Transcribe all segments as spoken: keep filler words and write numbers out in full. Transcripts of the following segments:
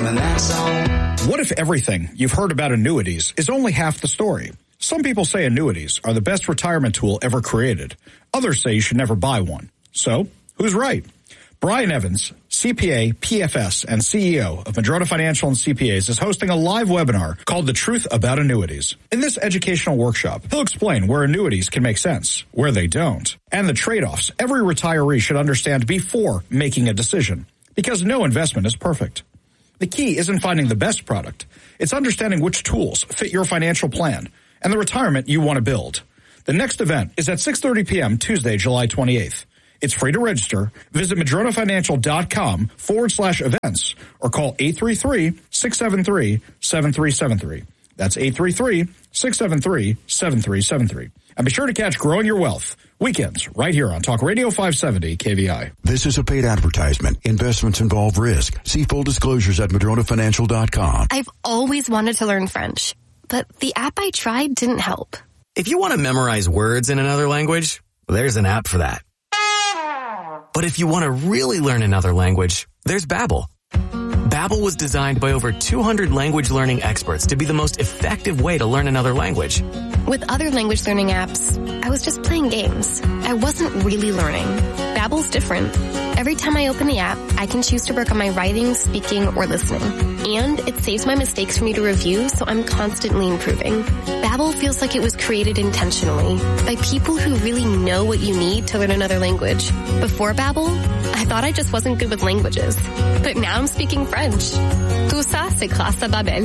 and that's all. What if everything you've heard about annuities is only half the story? Some people say annuities are the best retirement tool ever created. Others say you should never buy one. So, who's right? Brian Evans, C P A, P F S, and C E O of Madrona Financial and C P As, is hosting a live webinar called The Truth About Annuities. In this educational workshop, he'll explain where annuities can make sense, where they don't, and the trade-offs every retiree should understand before making a decision, because no investment is perfect. The key isn't finding the best product. It's understanding which tools fit your financial plan and the retirement you want to build. The next event is at six thirty p.m. Tuesday, July twenty-eighth. It's free to register. Visit madronafinancial.com forward slash events or call eight three three, six seven three, seven three seven three. That's eight three three, six seven three, seven three seven three. And be sure to catch Growing Your Wealth weekends right here on Talk Radio five seventy K V I. This is a paid advertisement. Investments involve risk. See full disclosures at madrona financial dot com. I've always wanted to learn French, but the app I tried didn't help. If you want to memorize words in another language, well, there's an app for that. But if you want to really learn another language, there's Babbel. Babbel was designed by over two hundred language learning experts to be the most effective way to learn another language. With other language learning apps, I was just playing games. I wasn't really learning. Babbel's different. Every time I open the app, I can choose to work on my writing, speaking, or listening. And it saves my mistakes for me to review, so I'm constantly improving. Babbel feels like it was created intentionally by people who really know what you need to learn another language. Before Babbel, I thought I just wasn't good with languages. But now I'm speaking French. Tout ça, c'est grâce à Babbel.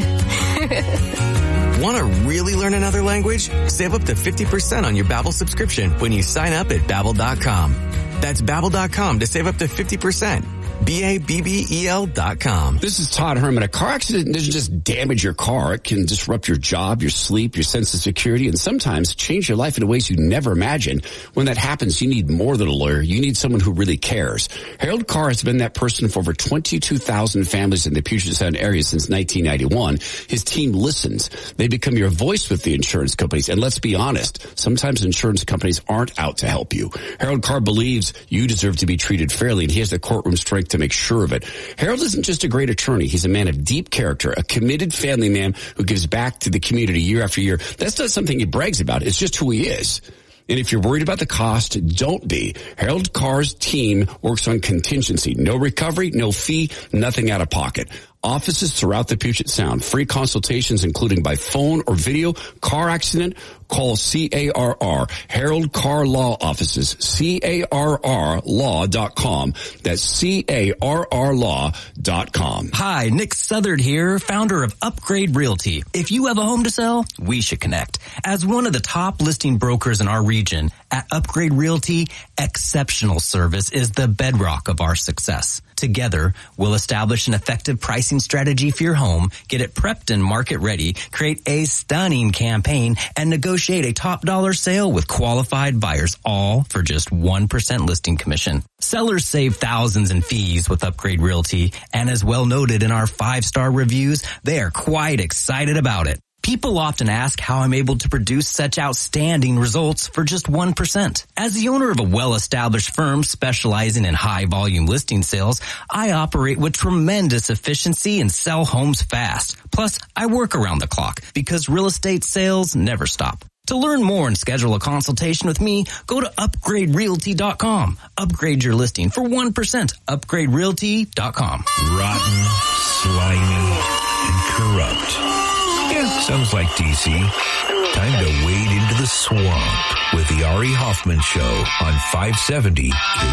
Want to really learn another language? Save up to fifty percent on your Babbel subscription when you sign up at babbel dot com. That's babbel dot com to save up to fifty percent. B A B B E L dot com. This is Todd Herman. A car accident doesn't just damage your car. It can disrupt your job, your sleep, your sense of security, and sometimes change your life in ways you never imagined. When that happens, you need more than a lawyer. You need someone who really cares. Harold Carr has been that person for over twenty-two thousand families in the Puget Sound area since nineteen ninety-one. His team listens. They become your voice with the insurance companies. And let's be honest, sometimes insurance companies aren't out to help you. Harold Carr believes you deserve to be treated fairly, and he has the courtroom strength to make sure of it. Harold isn't just a great attorney. He's a man of deep character, a committed family man who gives back to the community year after year. That's not something he brags about. It's just who he is. And if you're worried about the cost, don't be. Harold Carr's team works on contingency. No recovery, no fee, nothing out of pocket. Offices throughout the Puget Sound. Free consultations, including by phone or video. Car accident, call C A R R. Harold Carr Law Offices. C A R R law dot com. That's C A R R law dot com. Hi, Nick Southard here, founder of Upgrade Realty. If you have a home to sell, we should connect. As one of the top listing brokers in our region, at Upgrade Realty, exceptional service is the bedrock of our success. Together, we'll establish an effective pricing strategy for your home, get it prepped and market ready, create a stunning campaign, and negotiate a top dollar sale with qualified buyers, all for just one percent listing commission. Sellers save thousands in fees with Upgrade Realty, and as well noted in our five-star reviews, they are quite excited about it. People often ask how I'm able to produce such outstanding results for just one percent. As the owner of a well-established firm specializing in high-volume listing sales, I operate with tremendous efficiency and sell homes fast. Plus, I work around the clock because real estate sales never stop. To learn more and schedule a consultation with me, go to upgrade realty dot com. Upgrade your listing for one percent. upgrade realty dot com. Rotten, slimy, and corrupt. Yeah, sounds like D C. Time to wade into the swamp with the Ari Hoffman Show on five seventy K V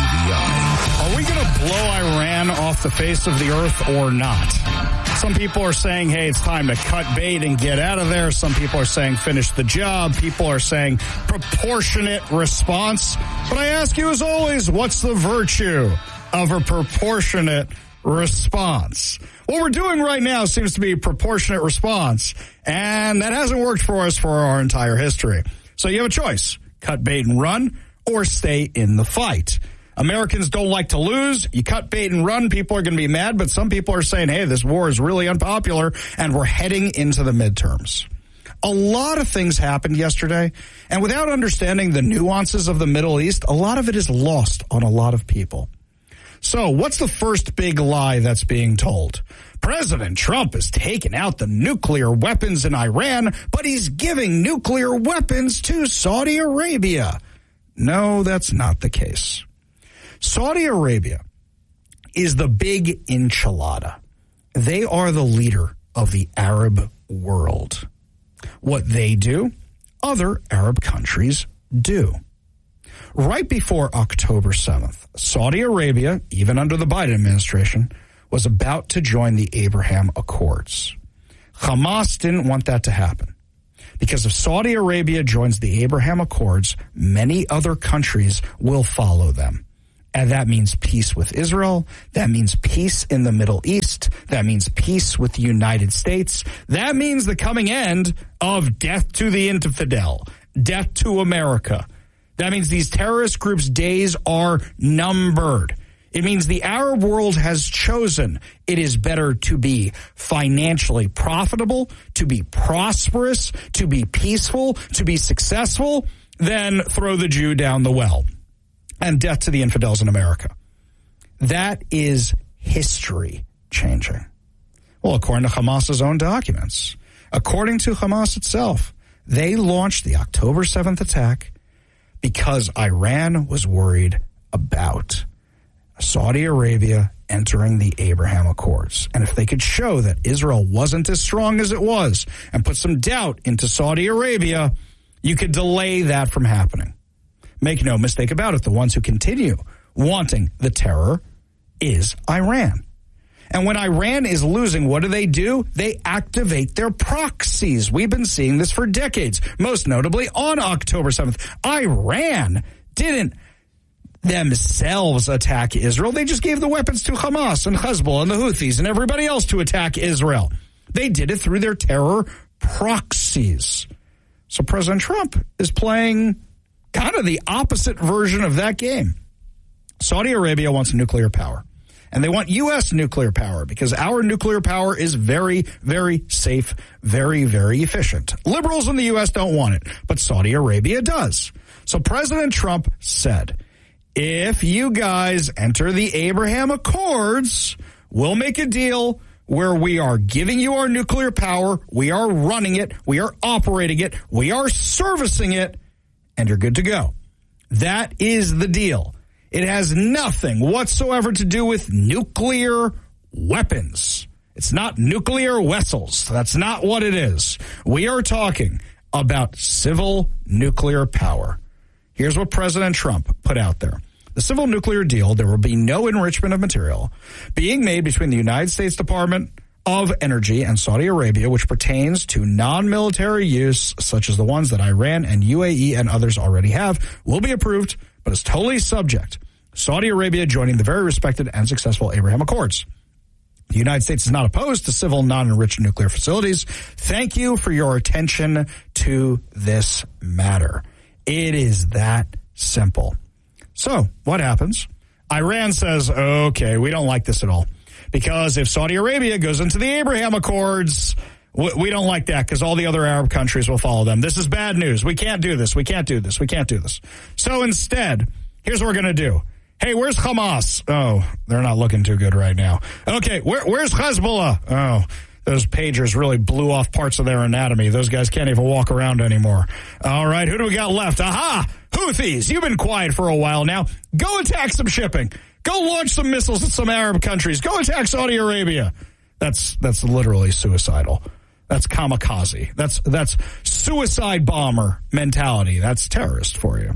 I. Are we going to blow Iran off the face of the earth or not? Some people are saying, hey, it's time to cut bait and get out of there. Some people are saying finish the job. People are saying proportionate response. But I ask you as always, what's the virtue of a proportionate response? What we're doing right now seems to be a proportionate response, and that hasn't worked for us for our entire history. So you have a choice. Cut bait and run, or stay in the fight. Americans don't like to lose. You cut bait and run, people are going to be mad, but some people are saying, hey, this war is really unpopular, and we're heading into the midterms. A lot of things happened yesterday, and without understanding the nuances of the Middle East, a lot of it is lost on a lot of people. So what's the first big lie that's being told? President Trump is taking out the nuclear weapons in Iran, but he's giving nuclear weapons to Saudi Arabia. No, that's not the case. Saudi Arabia is the big enchilada. They are the leader of the Arab world. What they do, other Arab countries do. Right before October seventh, Saudi Arabia, even under the Biden administration, was about to join the Abraham Accords. Hamas didn't want that to happen. Because if Saudi Arabia joins the Abraham Accords, many other countries will follow them. And that means peace with Israel. That means peace in the Middle East. That means peace with the United States. That means the coming end of death to the infidel, death to America. That means these terrorist groups' days are numbered. It means the Arab world has chosen it is better to be financially profitable, to be prosperous, to be peaceful, to be successful, than throw the Jew down the well. And death to the infidels in America. That is history changing. Well, according to Hamas's own documents, according to Hamas itself, they launched the October seventh attack because Iran was worried about Saudi Arabia entering the Abraham Accords. And if they could show that Israel wasn't as strong as it was and put some doubt into Saudi Arabia, you could delay that from happening. Make no mistake about it, the ones who continue wanting the terror is Iran. And when Iran is losing, what do they do? They activate their proxies. We've been seeing this for decades, most notably on October seventh. Iran didn't themselves attack Israel. They just gave the weapons to Hamas and Hezbollah and the Houthis and everybody else to attack Israel. They did it through their terror proxies. So President Trump is playing kind of the opposite version of that game. Saudi Arabia wants nuclear power. And they want U S nuclear power because our nuclear power is very, very safe, very, very efficient. Liberals in the U S don't want it, but Saudi Arabia does. So President Trump said, if you guys enter the Abraham Accords, we'll make a deal where we are giving you our nuclear power, we are running it, we are operating it, we are servicing it, and you're good to go. That is the deal. It has nothing whatsoever to do with nuclear weapons. It's not nuclear vessels. That's not what it is. We are talking about civil nuclear power. Here's what President Trump put out there. The civil nuclear deal, there will be no enrichment of material being made between the United States Department of Energy and Saudi Arabia, which pertains to non-military use, such as the ones that Iran and U A E and others already have, will be approved, but is totally subject Saudi Arabia joining the very respected and successful Abraham Accords. The United States is not opposed to civil non-enriched nuclear facilities. Thank you for your attention to this matter. It is that simple. So, what happens? Iran says, okay, we don't like this at all. Because if Saudi Arabia goes into the Abraham Accords, we don't like that because all the other Arab countries will follow them. This is bad news. We can't do this. We can't do this. We can't do this. So instead, here's what we're going to do. Hey, where's Hamas? Oh, they're not looking too good right now. Okay, where, where's Hezbollah? Oh, those pagers really blew off parts of their anatomy. Those guys can't even walk around anymore. All right, who do we got left? Aha! Houthis, you've been quiet for a while now. Go attack some shipping. Go launch some missiles at some Arab countries. Go attack Saudi Arabia. That's that's literally suicidal. That's kamikaze. That's that's suicide bomber mentality. That's terrorist for you.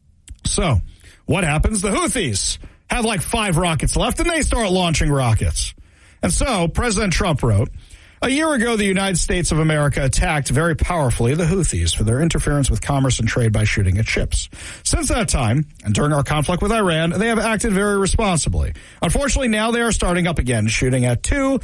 So, what happens? The Houthis have like five rockets left, and they start launching rockets. And so, President Trump wrote, a year ago, the United States of America attacked very powerfully the Houthis for their interference with commerce and trade by shooting at ships. Since that time, and during our conflict with Iran, they have acted very responsibly. Unfortunately, now they are starting up again, shooting at two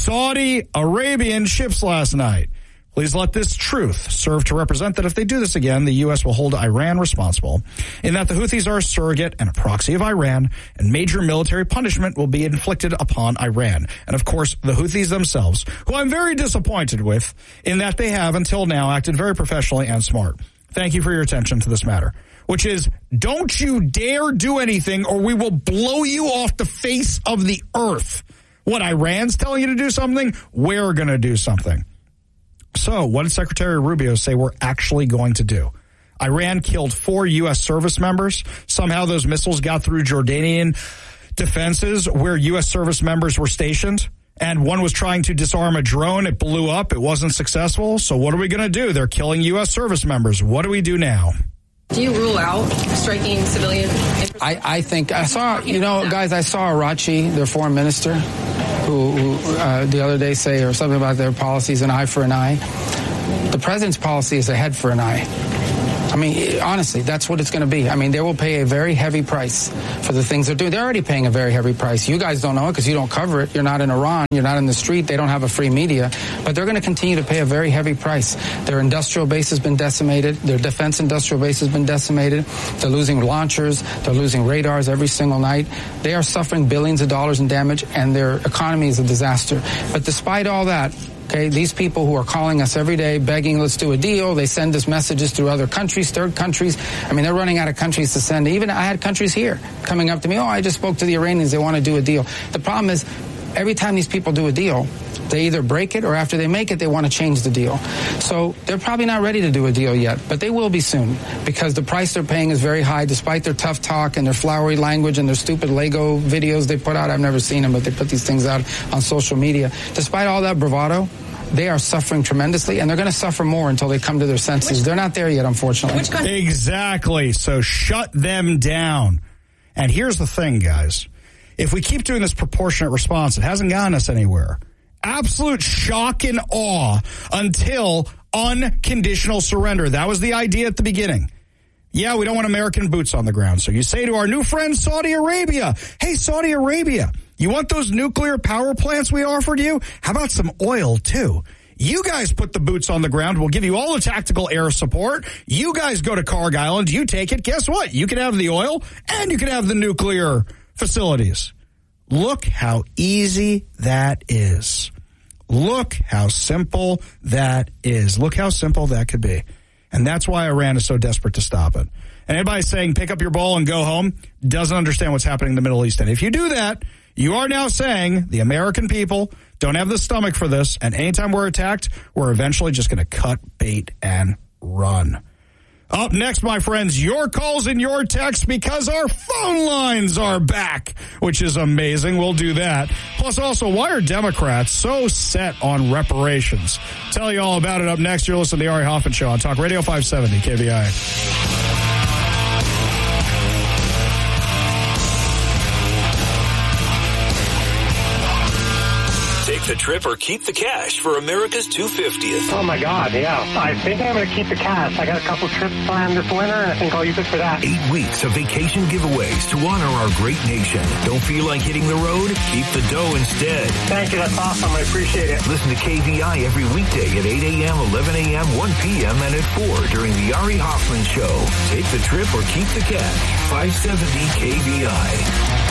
Saudi Arabian ships last night. Please let this truth serve to represent that if they do this again, the U S will hold Iran responsible, in that the Houthis are a surrogate and a proxy of Iran, and major military punishment will be inflicted upon Iran. And of course, the Houthis themselves, who I'm very disappointed with, in that they have until now acted very professionally and smart. Thank you for your attention to this matter, which is, don't you dare do anything or we will blow you off the face of the earth. What, Iran's telling you to do something? We're going to do something. So what did Secretary Rubio say we're actually going to do? Iran killed four U S service members. Somehow those missiles got through Jordanian defenses where U S service members were stationed. And one was trying to disarm a drone. It blew up. It wasn't successful. So what are we going to do? They're killing U S service members. What do we do now? Do you rule out striking civilian? I, I think I saw, you know, guys, I saw Arachi, their foreign minister, who, who uh, the other day say or something about their policies, an eye for an eye. The president's policy is a head for an eye. I mean, honestly, that's what it's going to be. I mean, they will pay a very heavy price for the things they're doing. They're already paying a very heavy price. You guys don't know it because you don't cover it. You're not in Iran. You're not in the street. They don't have a free media. But they're going to continue to pay a very heavy price. Their industrial base has been decimated. Their defense industrial base has been decimated. They're losing launchers. They're losing radars every single night. They are suffering billions of dollars in damage, and their economy is a disaster. But despite all that, okay, these people who are calling us every day, begging, let's do a deal. They send us messages through other countries, third countries. I mean, they're running out of countries to send. Even I had countries here coming up to me, oh, I just spoke to the Iranians. They want to do a deal. The problem is, every time these people do a deal, they either break it or after they make it, they want to change the deal. So they're probably not ready to do a deal yet, but they will be soon because the price they're paying is very high despite their tough talk and their flowery language and their stupid Lego videos they put out. I've never seen them, but they put these things out on social media. Despite all that bravado, they are suffering tremendously, and they're going to suffer more until they come to their senses. Which, they're not there yet, unfortunately. Which country? Exactly. So shut them down. And here's the thing, guys. If we keep doing this proportionate response, it hasn't gotten us anywhere. Absolute shock and awe until unconditional surrender. That was the idea at the beginning. Yeah, we don't want American boots on the ground. So you say to our new friend, Saudi Arabia, hey, Saudi Arabia, you want those nuclear power plants we offered you? How about some oil, too? You guys put the boots on the ground. We'll give you all the tactical air support. You guys go to Karg Island. You take it. Guess what? You can have the oil and you can have the nuclear facilities. Look how easy that is. Look how simple that is. Look how simple that could be. And that's why Iran is so desperate to stop it. And anybody saying pick up your ball and go home doesn't understand what's happening in the Middle East. And if you do that, you are now saying the American people don't have the stomach for this, and anytime we're attacked, we're eventually just going to cut bait and run. Up next, my friends, your calls and your texts because our phone lines are back, which is amazing. We'll do that. Plus, also, why are Democrats so set on reparations? Tell you all about it up next. You're listening to the Ari Hoffman Show on Talk Radio five seventy K V I. The trip or keep the cash for America's two hundred fiftieth. Oh my God, yeah. I think I'm going to keep the cash. I got a couple trips planned this winter, and I think I'll use it for that. Eight weeks of vacation giveaways to honor our great nation. Don't feel like hitting the road? Keep the dough instead. Thank you. That's awesome. I appreciate it. Listen to K V I every weekday at eight a.m., eleven a.m., one p.m., and at four during the Ari Hoffman Show. Take the trip or keep the cash. five seventy K V I.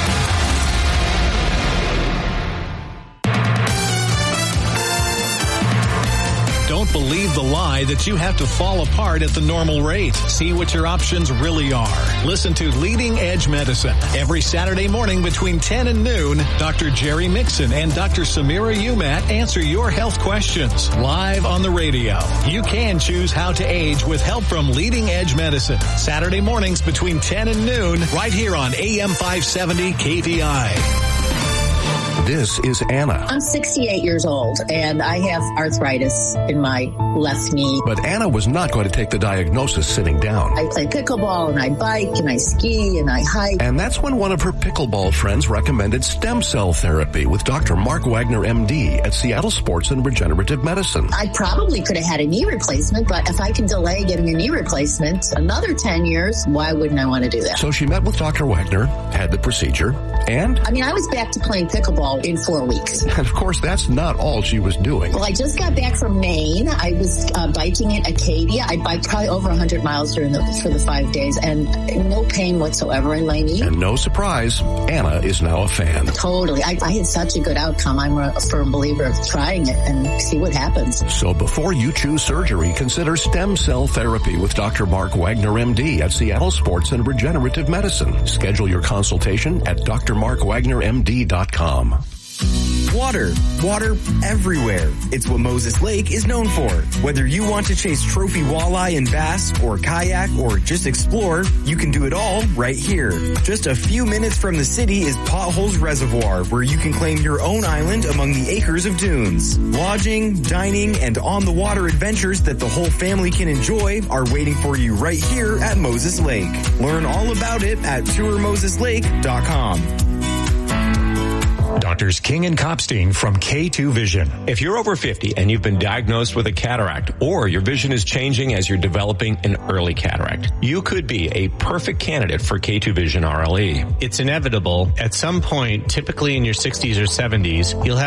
Don't believe the lie that you have to fall apart at the normal rate. See what your options really are. Listen to Leading Edge Medicine every Saturday morning between ten and noon. Doctor Jerry Mixon and Doctor Samira Umat answer your health questions live on the radio. You can choose how to age with help from Leading Edge Medicine. Saturday mornings between ten and noon right here on A M five seventy K V I. This is Anna. I'm sixty-eight years old, and I have arthritis in my left knee. But Anna was not going to take the diagnosis sitting down. I play pickleball, and I bike, and I ski, and I hike. And that's when one of her pickleball friends recommended stem cell therapy with Doctor Mark Wagner, M D, at Seattle Sports and Regenerative Medicine. I probably could have had a knee replacement, but if I can delay getting a knee replacement another ten years, why wouldn't I want to do that? So she met with Doctor Wagner, had the procedure, and... I mean, I was back to playing pickleball in four weeks. And of course, that's not all she was doing. Well, I just got back from Maine. I was uh, biking in Acadia. I biked probably over one hundred miles during the, for the five days, and no pain whatsoever in my knee. And no surprise, Anna is now a fan. Totally. I, I had such a good outcome. I'm a firm believer of trying it and see what happens. So before you choose surgery, consider stem cell therapy with Doctor Mark Wagner, M D, at Seattle Sports and Regenerative Medicine. Schedule your consultation at D R mark wagner M D dot com. Water. Water everywhere. It's what Moses Lake is known for. Whether you want to chase trophy walleye and bass, or kayak, or just explore, you can do it all right here. Just a few minutes from the city is Potholes Reservoir, where you can claim your own island among the acres of dunes. Lodging, dining, and on-the-water adventures that the whole family can enjoy are waiting for you right here at Moses Lake. Learn all about it at tour moses lake dot com. Doctors King and Kopstein from K two Vision. If you're over fifty and you've been diagnosed with a cataract, or your vision is changing as you're developing an early cataract, you could be a perfect candidate for K two Vision R L E. It's inevitable. At some point, typically in your sixties or seventies, you'll have